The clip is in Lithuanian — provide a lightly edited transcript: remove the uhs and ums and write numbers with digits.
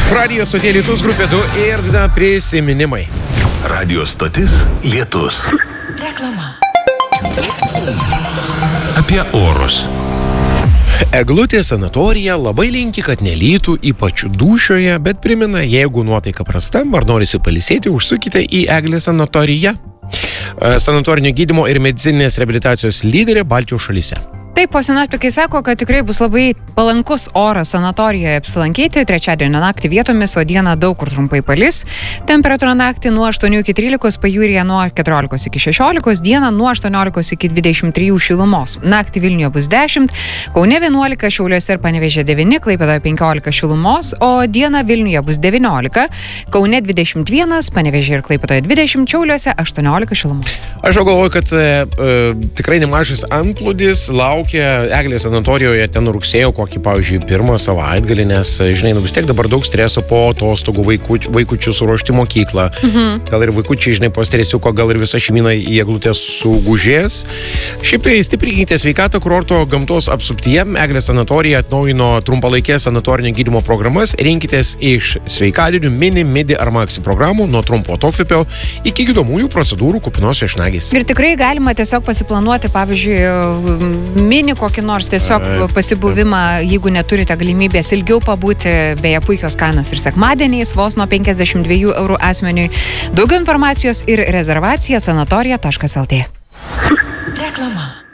Radio stotie Lietus grupė 2 ir prisiminimai. Radio stotis Lietus. Reklama. Apie orus. Eglutė sanatorija labai linki, kad nelytų ypač dūšioje, bet primena, jeigu nuotaika prasta, ar norisi pailsėti, užsukite į Eglės sanatoriją. Sanatorinio gydymo ir medicininės reabilitacijos lyderė Baltijos šalyse. Taip, po sinoptikai sako, kad tikrai bus labai palankus oras sanatorijoje apsilankyti, trečiadienio naktį vietomis, o dieną daug kur trumpai palis. Temperatūra naktį nuo 8 iki 13, pajūryje nuo 14 iki 16, dieną nuo 18 iki 23 šilumos. Naktį Vilniuje bus 10, Kaune 11, Šiauliuose ir Panevėžyje 9, Klaipėdoje 15 šilumos, o dieną Vilniuje bus 19, Kaune 21, Panevėžyje ir Klaipėdoje 20, Šiauliuose 18 šilumos. Aš galvoju, kad tikrai nemažas antplūdis laukia Eglės sanatorijoje ten rugsėjo kokį, pavyzdžiui, pirmą savaitgalį, nes, žinai, vis tiek dabar daug streso po atostogų, vaikučių suruošti mokyklą. Gal ir vaikučiai, žinai, po stresiuko, gal ir visa šeimyna į eglutę sugužės. Šiaip tai stiprinkite sveikatą kurorto gamtos apsuptyje. Eglės sanatorija atnaujino trumpalaikės sanatorinio gydymo programas. Rinkitės iš sveikadienių mini, midi ar maxi programų nuo trumpo atokvėpio iki gydomųjų procedūrų kupinos viešnagės. Ir tikrai galima tiesiog pasiplanuoti, pavyzdžiui, mini kokį nors tiesiog pasibuvimą, jeigu neturite galimybės ilgiau pabūti, beje, puikios kainos ir sekmadieniais, vos nuo 52 eurų asmeniui. Daugiau informacijos ir rezervacija sanatorija.lt. Reklama.